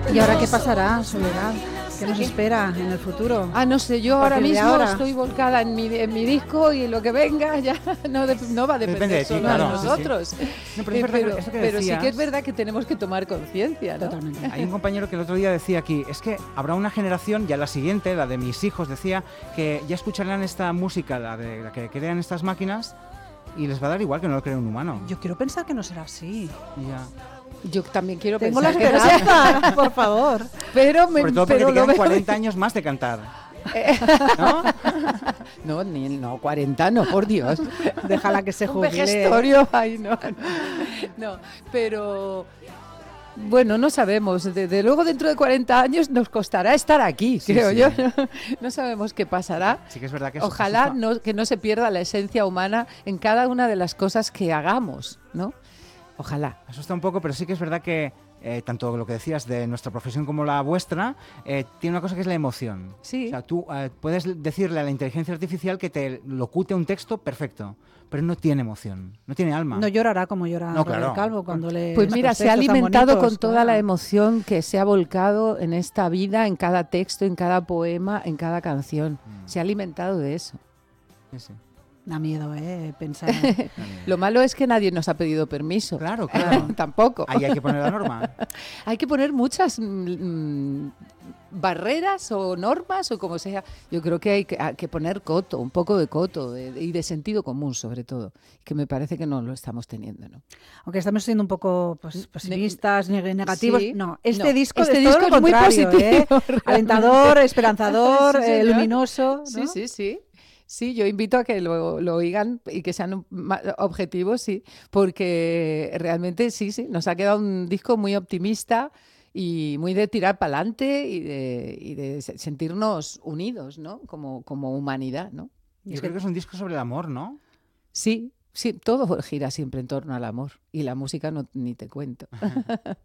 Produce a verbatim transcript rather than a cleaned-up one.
¿Y ahora qué pasará, Soledad? ¿Qué nos espera en el futuro? Ah, no sé, yo ahora partir de mismo ahora. estoy volcada en mi, en mi disco y lo que venga ya no, de- no va a depender Depende de ti, solo claro, de sí, sí. nosotros. No, pero es Eh, verdad que pero eso que pero sí que es decías- verdad que tenemos que tomar conciencia, ¿no? Totalmente. Hay un compañero que el otro día decía aquí, es que habrá una generación, ya la siguiente, la de mis hijos, decía, que ya escucharán esta música, la, de, la que crean estas máquinas, y les va a dar igual que no lo cree un humano. Yo quiero pensar que no será así. Ya. Yo también quiero Tengo la pensar que no sea- esperanza, por favor. pero me Sobre todo porque pero te lo quedan veo- cuarenta años más de cantar. ¿No? No, ni, no, cuarenta no, por Dios. Déjala que se Un jubile. vejestorio, ay, no, no. No, pero bueno, no sabemos. Desde luego dentro de cuarenta años nos costará estar aquí, Sí, creo sí. yo. No, no sabemos qué pasará. Sí que es verdad que eso- Ojalá eso- no, que no se pierda la esencia humana en cada una de las cosas que hagamos, ¿no? Ojalá. asusta un poco, pero sí que es verdad que eh, tanto lo que decías de nuestra profesión como la vuestra, eh, tiene una cosa que es la emoción. Sí. O sea, tú eh, puedes decirle a la inteligencia artificial que te locute un texto perfecto, pero no tiene emoción, no tiene alma. No llorará como llora No, Robert claro. Calvo cuando le. Pues mira, se ha alimentado con toda la emoción que se ha volcado en esta vida, en cada texto, en cada poema, en cada canción. Mm. Se ha alimentado de eso. Sí, sí. Da miedo, ¿eh? Pensar. Lo malo es que nadie nos ha pedido permiso. Claro, claro. Tampoco. Ahí hay que poner la norma. Hay que poner muchas mm, mm, barreras o normas o como sea. Yo creo que hay que, hay que poner coto, un poco de coto de- y de sentido común sobre todo, que me parece que no lo estamos teniendo, ¿no? Aunque estamos siendo un poco pues, pesimistas, neg- negativos. Sí. No, este No, disco este es todo disco lo es muy contrario, positivo, ¿eh? realmente. Alentador, esperanzador, Sí, eh, señor. luminoso. ¿no? Sí, sí, sí. Sí, yo invito a que lo, lo oigan y que sean un- ma- objetivos, sí, porque realmente sí, sí, nos ha quedado un disco muy optimista y muy de tirar para adelante y de, y de se- sentirnos unidos, ¿no? Como, como humanidad, ¿no? Y Yo es creo que- que es un disco sobre el amor, ¿no? sí, sí, todo gira siempre en torno al amor y la música no, ni te cuento.